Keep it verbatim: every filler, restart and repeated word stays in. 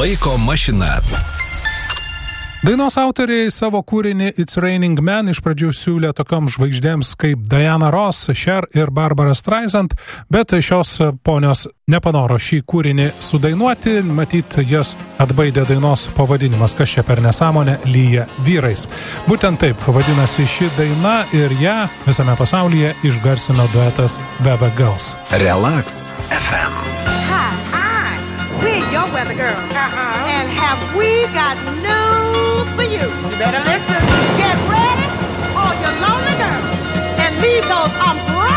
Laiko mašina. Dainos autoriai savo kūrinį It's Raining Men iš pradžių siūlė tokioms žvaigždėms kaip Diana Ross, Cher ir Barbara Streisand, bet šios ponios nepanoro šį kūrinį sudainuoti, matyt, jas atbaidė dainos pavadinimas, kas čia per nesąmonę lyja vyrais. Būtent taip vadinasi ši daina ir ją visame pasaulyje išgarsino duetas Bebe Girls. Relax F M. Hi, hi, we're your weather girl. Uh-huh. And have we got news for you? You better listen. Get ready, all your lonely girls, and leave those um